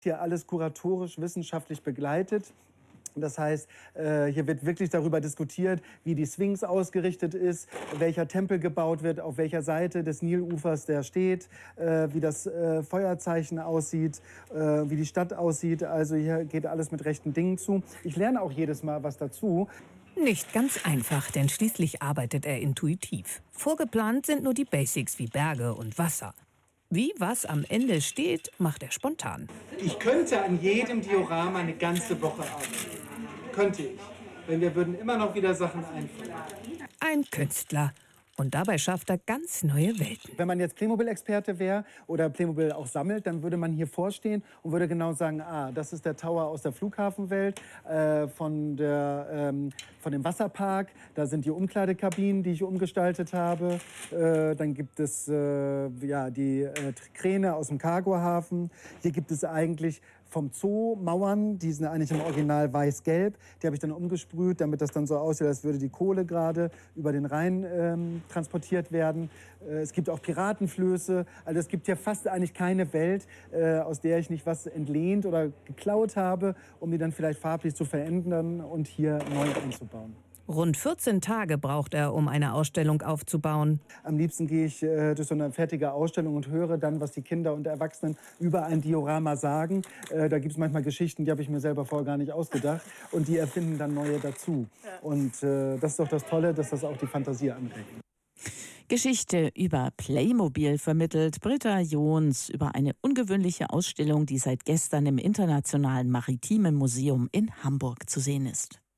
Hier alles kuratorisch, wissenschaftlich begleitet. Das heißt, hier wird wirklich darüber diskutiert, wie die Sphinx ausgerichtet ist, welcher Tempel gebaut wird, auf welcher Seite des Nilufers der steht, wie das Feuerzeichen aussieht, wie die Stadt aussieht. Also hier geht alles mit rechten Dingen zu. Ich lerne auch jedes Mal was dazu. Nicht ganz einfach, denn schließlich arbeitet er intuitiv. Vorgeplant sind nur die Basics wie Berge und Wasser. Wie was am Ende steht, macht er spontan. Ich könnte an jedem Diorama eine ganze Woche arbeiten. Könnte ich. Denn wir würden immer noch wieder Sachen einfallen. Ein Künstler. Und dabei schafft er ganz neue Welten. Wenn man jetzt Playmobil-Experte wäre oder Playmobil auch sammelt, dann würde man hier vorstehen und würde genau sagen, das ist der Tower aus der Flughafenwelt, von dem Wasserpark. Da sind die Umkleidekabinen, die ich umgestaltet habe. Dann gibt es die Kräne aus dem Cargohafen. Hier gibt es eigentlich vom Zoo Mauern, die sind eigentlich im Original weiß-gelb. Die habe ich dann umgesprüht, damit das dann so aussieht, als würde die Kohle gerade über den Rhein transportiert werden. Es gibt auch Piratenflöße. Also es gibt hier fast eigentlich keine Welt, aus der ich nicht was entlehnt oder geklaut habe, um die dann vielleicht farblich zu verändern und hier neu einzubauen. Rund 14 Tage braucht er, um eine Ausstellung aufzubauen. Am liebsten gehe ich durch so eine fertige Ausstellung und höre dann, was die Kinder und Erwachsenen über ein Diorama sagen. Da gibt es manchmal Geschichten, die habe ich mir selber vorher gar nicht ausgedacht. Und die erfinden dann neue dazu. Und das ist doch das Tolle, dass das auch die Fantasie anregt. Geschichte über Playmobil vermittelt Britta Johns über eine ungewöhnliche Ausstellung, die seit gestern im Internationalen Maritimen Museum in Hamburg zu sehen ist.